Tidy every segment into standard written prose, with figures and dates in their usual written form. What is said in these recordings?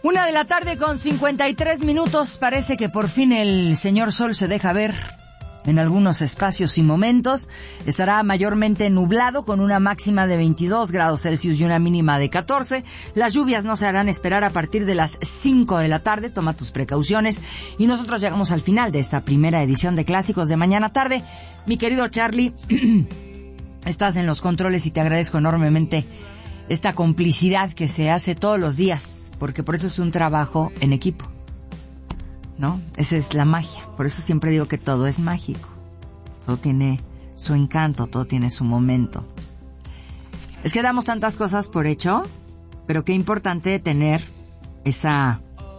1:53 p.m. Parece que por fin el señor Sol se deja ver en algunos espacios y momentos. Estará mayormente nublado con una máxima de 22 grados Celsius y una mínima de 14. Las lluvias no se harán esperar a partir de las 5 de la tarde. Toma tus precauciones. Y nosotros llegamos al final de esta primera edición de Clásicos de Mañana Tarde. Mi querido Charlie, estás en los controles y te agradezco enormemente esta complicidad que se hace todos los días, porque por eso es un trabajo en equipo, ¿no? Esa es la magia. Por eso siempre digo que todo es mágico. Todo tiene su encanto, todo tiene su momento. Es que damos tantas cosas por hecho, pero qué importante tener esa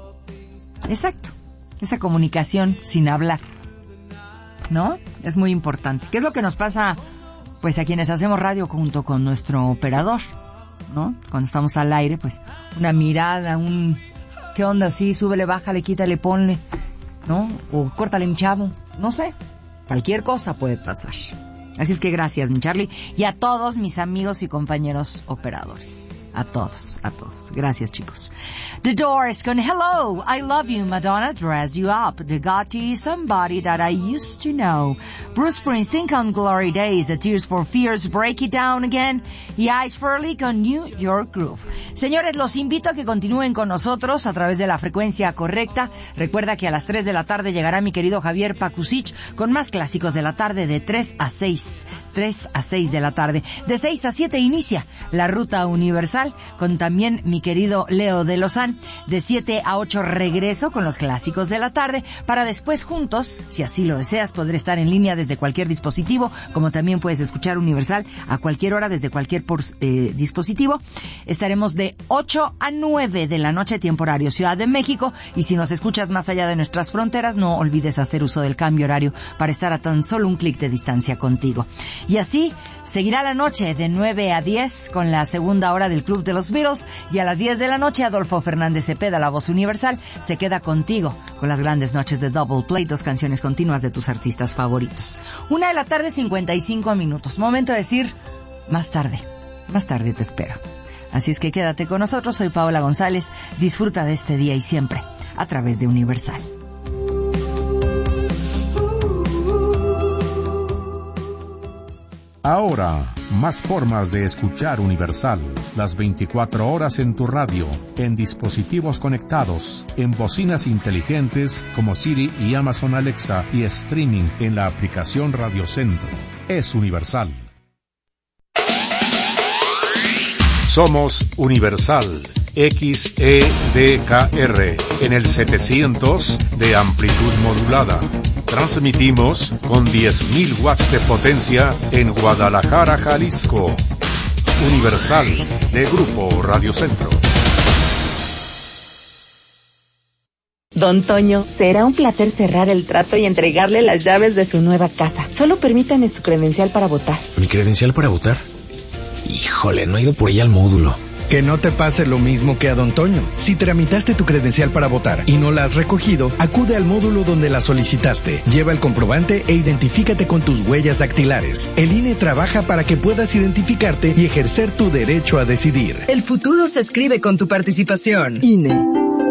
comunicación sin hablar, ¿no? Es muy importante. ¿Qué es lo que nos pasa, pues, a quienes hacemos radio junto con nuestro operador, ¿no? Cuando estamos al aire, pues, una mirada, ¿qué onda? Sí, súbele, bájale, quítale, ponle, ¿no? O córtale, mi chavo. No sé. Cualquier cosa puede pasar. Así es que gracias, mi Charlie. Y a todos mis amigos y compañeros operadores. A todos. Gracias, chicos. The Doors con Hello, I Love You, Madonna, Dress You Up, The Gotti, Somebody That I Used to Know, Bruce Springsteen con Glory Days, The Tears for Fears, Break It Down Again, y Ice Frehley con New York Groove. Señores, los invito a que continúen con nosotros a través de la frecuencia correcta. Recuerda que a las 3 de la tarde llegará mi querido Javier Pakusich con más clásicos de la tarde de 3 a 6 de la tarde. De 6 a 7 inicia la Ruta Universal con también mi querido Leo de Lozán. De 7 a 8 regreso con los clásicos de la tarde para después juntos, si así lo deseas, poder estar en línea desde cualquier dispositivo, como también puedes escuchar Universal a cualquier hora desde cualquier dispositivo. Estaremos de 8 a 9 de la noche, tiempo horario Ciudad de México, y si nos escuchas más allá de nuestras fronteras, no olvides hacer uso del cambio horario para estar a tan solo un clic de distancia contigo. Y así seguirá la noche de 9 a 10 con la segunda hora del Club de los Beatles, y a las 10 de la noche Adolfo Fernández Cepeda, la voz universal, se queda contigo con las grandes noches de Double Play, 2 canciones continuas de tus artistas favoritos. 1:55 p.m. Momento de decir, más tarde te espero. Así es que quédate con nosotros, soy Paola González, disfruta de este día y siempre a través de Universal. Ahora, más formas de escuchar Universal. Las 24 horas en tu radio, en dispositivos conectados, en bocinas inteligentes como Siri y Amazon Alexa, y streaming en la aplicación Radio Centro. Es Universal. Somos Universal XEDKR en el 700 de amplitud modulada. Transmitimos con 10.000 watts de potencia en Guadalajara, Jalisco. Universal, de Grupo Radio Centro. Don Toño, será un placer cerrar el trato y entregarle las llaves de su nueva casa. Solo permítame su credencial para votar. ¿Mi credencial para votar? Híjole, no he ido por ella al módulo. Que no te pase lo mismo que a Don Toño. Si tramitaste tu credencial para votar y no la has recogido, acude al módulo donde la solicitaste. Lleva el comprobante e identifícate con tus huellas dactilares. El INE trabaja para que puedas identificarte y ejercer tu derecho a decidir. El futuro se escribe con tu participación. INE.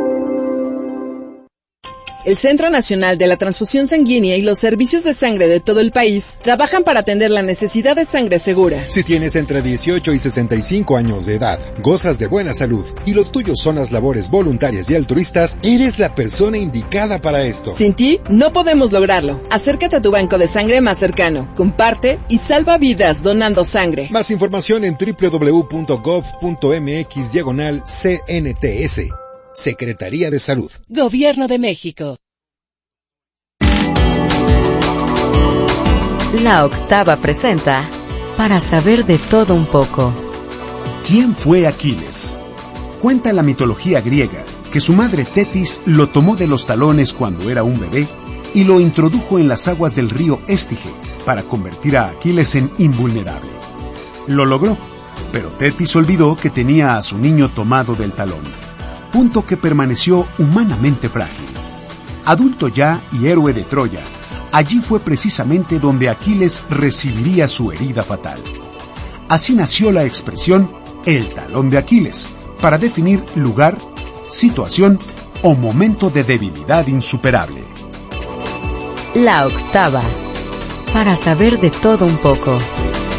El Centro Nacional de la Transfusión Sanguínea y los servicios de sangre de todo el país trabajan para atender la necesidad de sangre segura. Si tienes entre 18 y 65 años de edad, gozas de buena salud y lo tuyo son las labores voluntarias y altruistas, eres la persona indicada para esto. Sin ti, no podemos lograrlo. Acércate a tu banco de sangre más cercano, comparte y salva vidas donando sangre. Más información en www.gov.mx/CNTS. Secretaría de Salud. Gobierno de México. La Octava presenta Para saber de todo un poco. ¿Quién fue Aquiles? Cuenta la mitología griega que su madre Tetis lo tomó de los talones cuando era un bebé y lo introdujo en las aguas del río Estige para convertir a Aquiles en invulnerable. Lo logró, pero Tetis olvidó que tenía a su niño tomado del talón, punto que permaneció humanamente frágil. Adulto ya y héroe de Troya, allí fue precisamente donde Aquiles recibiría su herida fatal. Así nació la expresión el talón de Aquiles, para definir lugar, situación o momento de debilidad insuperable. La octava. Para saber de todo un poco.